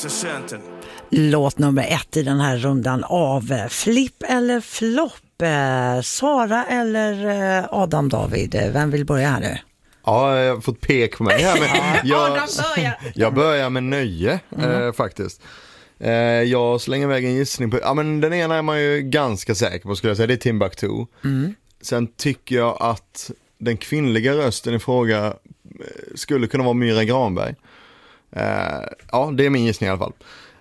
sergeanten. Låt nummer 1 i den här rundan av Flipp eller flopp. Sara eller Adam David? Vem vill börja här nu? Ja, jag har fått pek på mig här. Men jag börjar med nöje faktiskt. Jag slänger iväg en gissning på... Ja, men den ena är man ju ganska säker på, skulle jag säga. Det är Timbuktu. Sen tycker jag att den kvinnliga rösten i fråga skulle kunna vara Myra Granberg. Ja, det är min gissning i alla fall.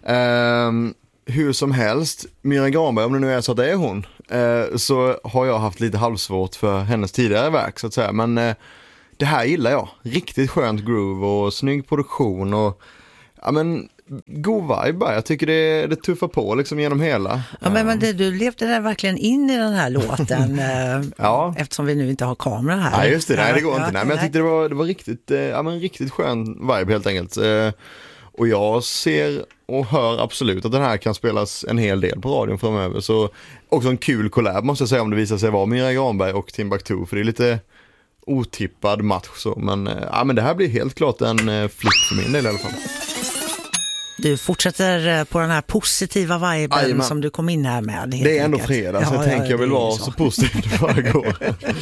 Hur som helst, Myra Granberg, om det nu är så att det är hon, så har jag haft lite halvsvårt för hennes tidigare verk, så att säga. Men det här gillar jag. Riktigt skönt groove och snygg produktion och ja, men god vibe. Jag tycker det tuffar på liksom genom hela. Ja, men du levde där verkligen in i den här låten ja. Eftersom vi nu inte har kamera här. Ja, just det. Nej, det går inte. Nej, men jag tyckte det var riktigt, riktigt skön vibe helt enkelt. Och jag ser och hör absolut att den här kan spelas en hel del på radion framöver. Så också en kul collab måste jag säga, om det visar sig vara Myra Granberg och Timbuktu. För det är lite otippad match så. Men det här blir helt klart en flipp för min del i alla fall. Du fortsätter på den här positiva viben som du kom in här med. Det är ändå fredag, så jag tänker jag vill vara så positiv det bara går.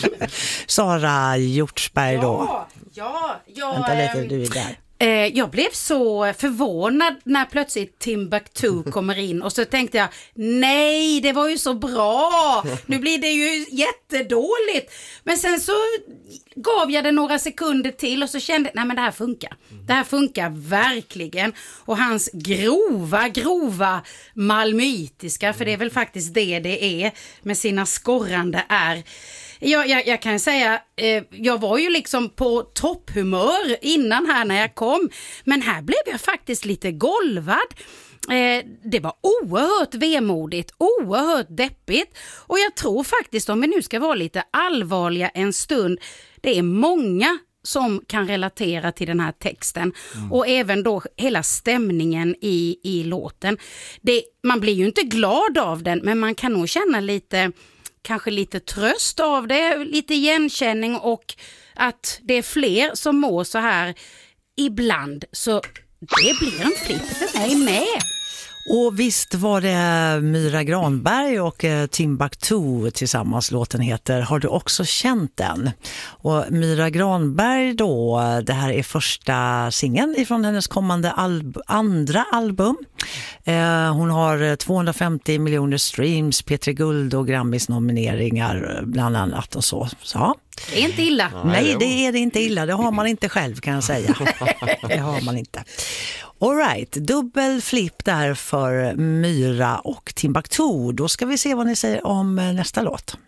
Sara Hjortsberg då. Ja. Vänta lite, du är där. Jag blev så förvånad när plötsligt Timbuktu kommer in och så tänkte jag, nej, det var ju så bra, nu blir det ju jättedåligt, men sen så gav jag det några sekunder till och så kände jag, nej men det här funkar verkligen, och hans grova malmöitiska, för det är väl faktiskt det är med sina skorrande är. Jag kan säga, jag var ju liksom på topphumör innan här när jag kom. Men här blev jag faktiskt lite golvad. Det var oerhört vemodigt, oerhört deppigt. Och jag tror faktiskt, om vi nu ska vara lite allvarliga en stund, det är många som kan relatera till den här texten. Och även då hela stämningen i låten. Man blir ju inte glad av den, men man kan nog känna kanske lite tröst av det, lite igenkänning, och att det är fler som mår så här ibland, så det blir en flipp för mig med. Och visst var det Myra Granberg och Timbuktu tillsammans, låten heter Har du också känt den? Och Myra Granberg då, det här är första singeln ifrån hennes kommande andra album. Hon har 250 miljoner streams, P3 Guld och Grammis nomineringar bland annat och så. Det är inte illa. Nej, det är det inte illa. Det har man inte själv, kan jag säga. Det har man inte. All right, dubbel flipp där för Myra och Timbuktu. Då ska vi se vad ni säger om nästa låt.